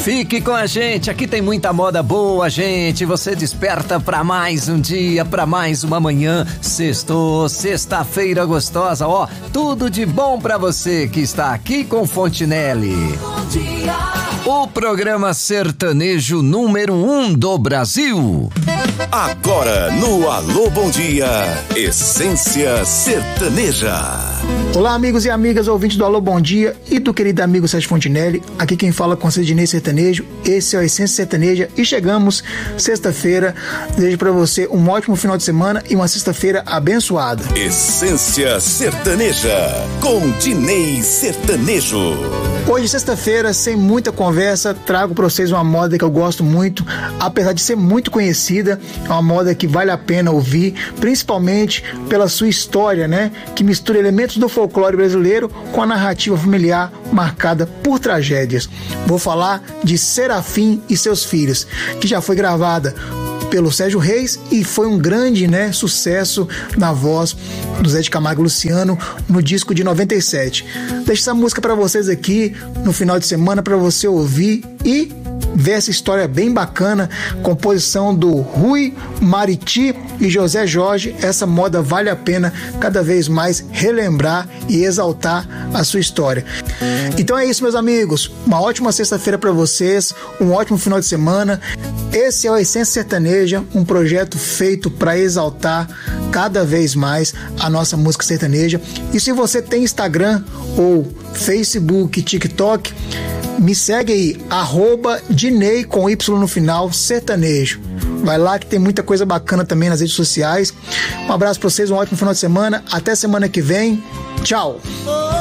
Fique com a gente, aqui tem muita moda boa, gente. Você desperta pra mais um dia, pra mais uma manhã. Sextou, sexta-feira gostosa, ó. Tudo de bom pra você que está aqui com Fontinelli. Bom dia. O programa sertanejo número 1 do Brasil. Agora no Alô Bom Dia, Essência Sertaneja. Olá, amigos e amigas ouvintes do Alô Bom Dia e do querido amigo Sérgio Fontinelli. Aqui quem fala com Sidnei Sertanejo. Esse é o Essência Sertaneja e chegamos sexta-feira. Desejo pra você um ótimo final de semana e uma sexta-feira abençoada. Essência Sertaneja com Dinei Sertanejo. Hoje, sexta-feira, sem muita conversa, trago pra vocês uma moda que eu gosto muito, apesar de ser muito conhecida, é uma moda que vale a pena ouvir, principalmente pela sua história, né? Que mistura elementos do folclore brasileiro com a narrativa familiar marcada por tragédias. Vou falar de Serafim e Seus Filhos, que já foi gravada pelo Sérgio Reis e foi um grande, sucesso na voz do Zé de Camargo e Luciano no disco de 97. Deixo essa música para vocês aqui no final de semana para você ouvir e ver essa história bem bacana, composição do Rui, Mariti e José Jorge. Essa moda vale a pena cada vez mais relembrar e exaltar a sua história. Então é isso, meus amigos, uma ótima sexta-feira para vocês, um ótimo final de semana. Esse é o Essência Sertaneja, um projeto feito para exaltar cada vez mais a nossa música sertaneja. E se você tem Instagram ou Facebook, TikTok, me segue aí, @Dinei com Y no final, sertanejo. Vai lá que tem muita coisa bacana também nas redes sociais. Um abraço para vocês, um ótimo final de semana. Até semana que vem. Tchau.